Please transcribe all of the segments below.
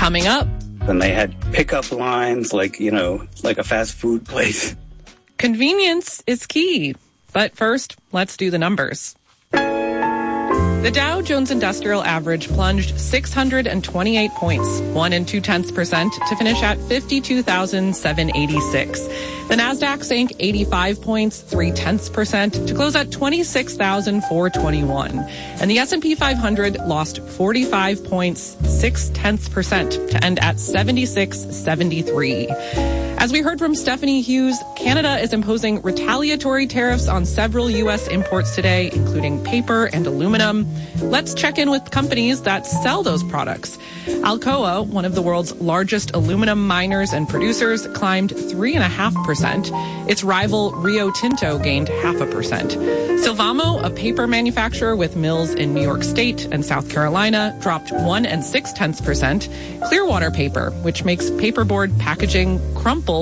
Coming up. And they had pickup lines like a fast food place. Convenience is key. But first, let's do the numbers. The Dow Jones Industrial Average plunged 628 points, 1.2%, to finish at 52,786. The Nasdaq sank 85 points, 0.3%, to close at 26,421. And the S&P 500 lost 45 points, 0.6%, to end at 7673. As we heard from Stephanie Hughes, Canada is imposing retaliatory tariffs on several U.S. imports today, including paper and aluminum. Let's check in with companies that sell those products. Alcoa, one of the world's largest aluminum miners and producers, climbed 3.5%. Its rival Rio Tinto gained 0.5%. Sylvamo, a paper manufacturer with mills in New York State and South Carolina, dropped 1.6%. Clearwater Paper, which makes paperboard packaging, crumpled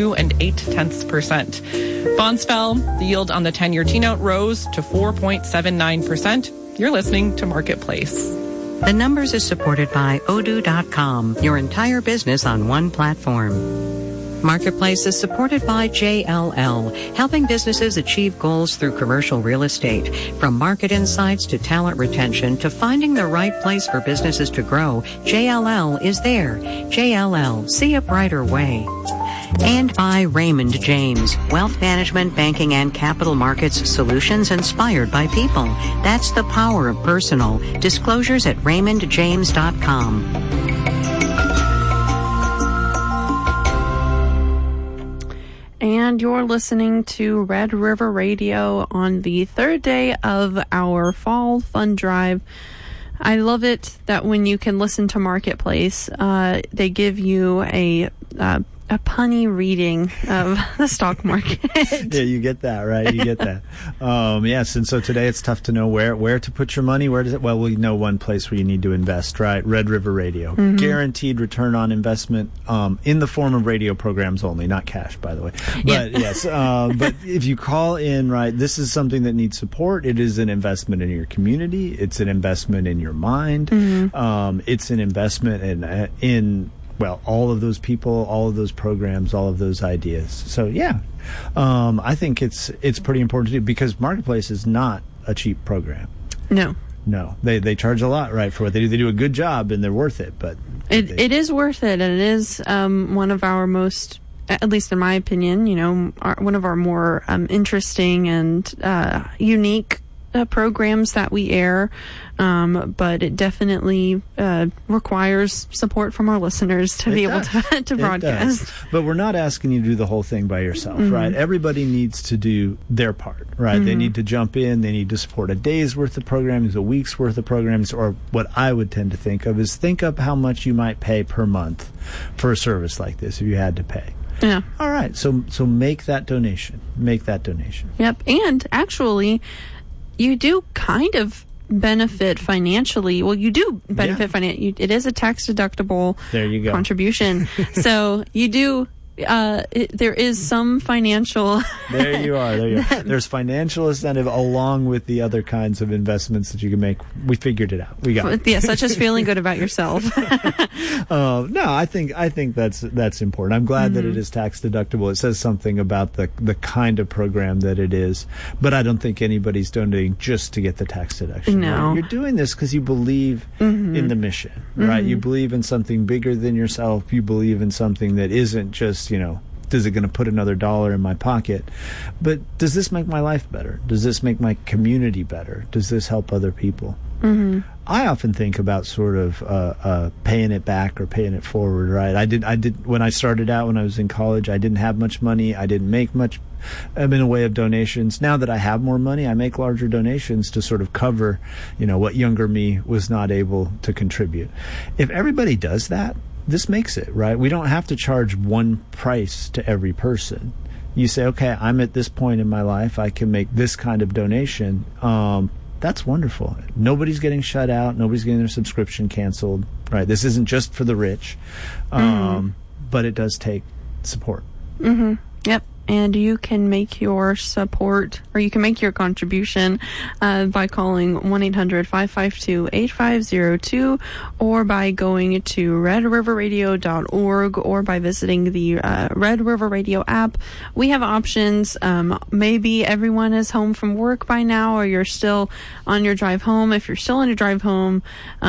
2.8%. Bonds fell. The yield on the 10-year T-note rose to 4.79%. You're listening to Marketplace. The Numbers is supported by Odoo.com, your entire business on one platform. Marketplace is supported by JLL, helping businesses achieve goals through commercial real estate. From market insights to talent retention to finding the right place for businesses to grow, JLL is there. JLL, see a brighter way. And by Raymond James, wealth management, banking, and capital markets solutions inspired by people. That's the power of personal. Disclosures at raymondjames.com. And you're listening to Red River Radio on the third day of our fall fund drive. I love it that when you can listen to Marketplace, they give you a punny reading of the stock market. Yeah, you get that, right? You get that. Yes, and so today it's tough to know where to put your money. Where does it? Well, we know one place where you need to invest, right? Red River Radio. Mm-hmm. Guaranteed return on investment in the form of radio programs only, not cash, by the way. But yes, but if you call in, right, this is something that needs support. It is an investment in your community. It's an investment in your mind. Mm-hmm. It's an investment in all of those people, all of those programs, all of those ideas. So, yeah, I think it's pretty important to do because Marketplace is not a cheap program. No. They charge a lot, right, for what they do. They do a good job, and they're worth it. But it is worth it, and it is one of our most, at least in my opinion, one of our more interesting and unique programs that we air, but it definitely requires support from our listeners to be able to broadcast. But we're not asking you to do the whole thing by yourself, mm-hmm. right? Everybody needs to do their part, right? Mm-hmm. They need to jump in. They need to support a day's worth of programs, a week's worth of programs, or what I would tend to think of is think up how much you might pay per month for a service like this if you had to pay. Yeah. All right. So make that donation. Make that donation. Yep. And actually, you do kind of benefit financially. Well, you do benefit financially. It is a tax-deductible contribution. So you do, there is some financial... There you are. There's financial incentive along with the other kinds of investments that you can make. We figured it out. We got it. Yeah, such as feeling good about yourself. No, I think that's important. I'm glad that it is tax deductible. It says something about the kind of program that it is. But I don't think anybody's donating just to get the tax deduction. No. Right? You're doing this because you believe in the mission, right? You believe in something bigger than yourself. You believe in something that isn't just, is it going to put another dollar in my pocket? But does this make my life better? Does this make my community better? Does this help other people? Mm-hmm. I often think about sort of paying it back or paying it forward, right? I did when I started out when I was in college, I didn't have much money. I didn't make much in a way of donations. Now that I have more money, I make larger donations to sort of cover, what younger me was not able to contribute. If everybody does that, this makes it, right? We don't have to charge one price to every person. You say, okay, I'm at this point in my life. I can make this kind of donation. That's wonderful. Nobody's getting shut out. Nobody's getting their subscription canceled, right? This isn't just for the rich, but it does take support. Mm-hmm. Yep. and you can make your support, or you can make your contribution by calling 1-800-552-8502, or by going to redriverradio.org, or by visiting the Red River Radio app. We have options. Maybe everyone is home from work by now, or you're still on your drive home. If you're still on your drive home,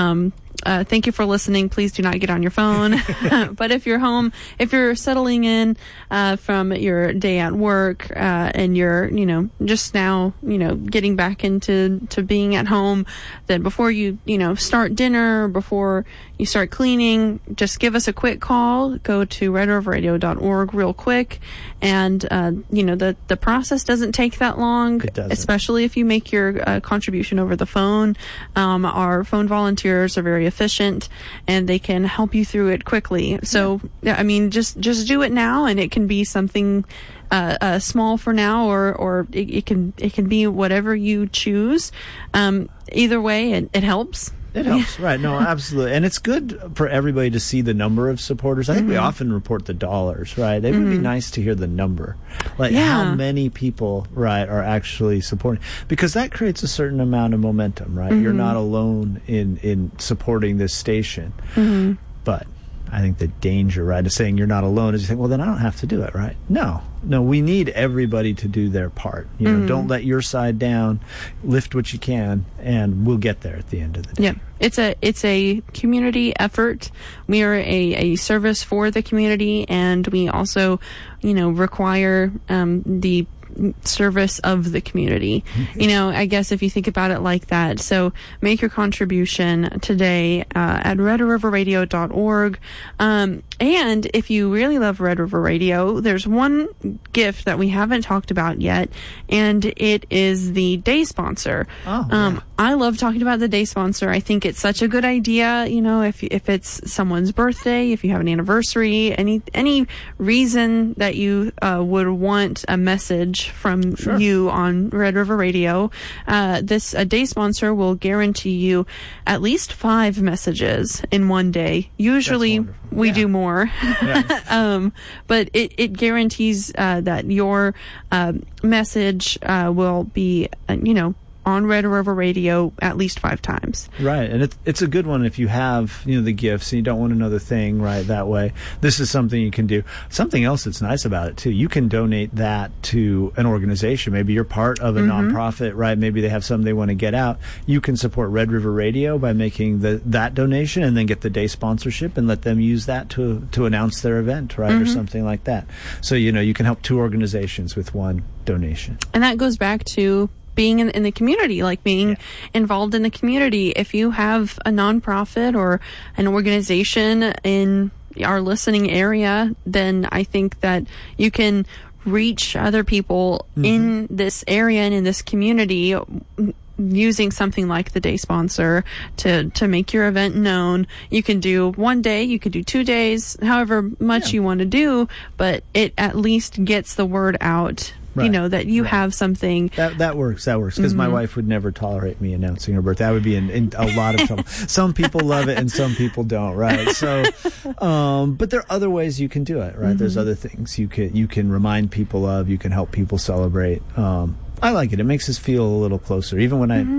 thank you for listening. Please do not get on your phone. But if you're home, if you're settling in from your day at work, and you're, just now, getting back into being at home, then before you, start dinner, before you start cleaning, just give us a quick call. Go to redriverradio.org real quick. And, the process doesn't take that long, especially if you make your contribution over the phone. Our phone volunteers are very efficient, and they can help you through it quickly. So, just do it now, and it can be something small for now, or it can be whatever you choose. Either way, it helps. It helps, right? No, absolutely. And it's good for everybody to see the number of supporters. I think we often report the dollars, right? It would be nice to hear the number, like how many people, right, are actually supporting, because that creates a certain amount of momentum, right? You're not alone in supporting this station. But I think the danger, right, of saying you're not alone is you think, well, then I don't have to do it, right? No, we need everybody to do their part. Don't let your side down. Lift what you can, and we'll get there at the end of the day. Yeah, it's a community effort. We are a service for the community, and we also, require the service of the community. I guess if you think about it like that. So make your contribution today at redriverradio.org. And if you really love Red River Radio, there's one gift that we haven't talked about yet, and it is the day sponsor. I love talking about the day sponsor. I think it's such a good idea. If it's someone's birthday, if you have an anniversary, any reason that you would want a message from you on Red River Radio, this day sponsor will guarantee you at least 5 messages in one day. Usually we do more. But it guarantees that your message will be, on Red River Radio at least 5 times. Right, and it's a good one if you have, the gifts and you don't want another thing, right, that way. This is something you can do. Something else that's nice about it, too, you can donate that to an organization. Maybe you're part of a nonprofit, right? Maybe they have something they want to get out. You can support Red River Radio by making that donation, and then get the day sponsorship and let them use that to announce their event, right, or something like that. So, you can help 2 organizations with one donation. And that goes back to being in the community, like being involved in the community. If you have a nonprofit or an organization in our listening area, then I think that you can reach other people in this area and in this community using something like the day sponsor to make your event known. You can do 1 day, you could do 2 days, however much you want to do, but it at least gets the word out. Right. That you have something. That works, because my wife would never tolerate me announcing her birthday. I would be in a lot of trouble. Some people love it and some people don't, right? So, but there are other ways you can do it, right? There's other things you can remind people of, you can help people celebrate. I like it. It makes us feel a little closer. Even when